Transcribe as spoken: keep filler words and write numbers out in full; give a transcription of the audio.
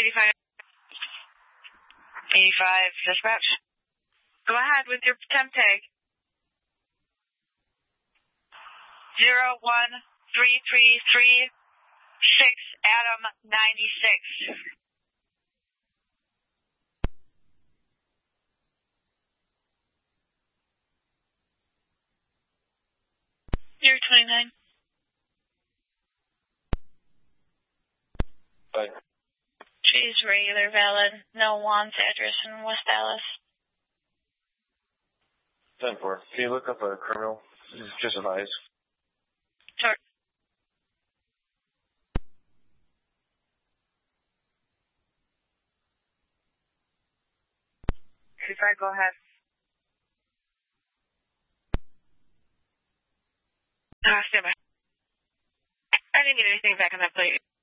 eighty-five. eighty-five, dispatch. Go ahead with your temp tag. Zero one three three three six Adam ninety-six. Zero twenty-nine. Bye. She's regular valid. No Juan's address in West Dallas. ten four. Can you look up a criminal? Just advise. Sure. eighty-five, go ahead. Uh, stand by. I didn't get anything back on that plate.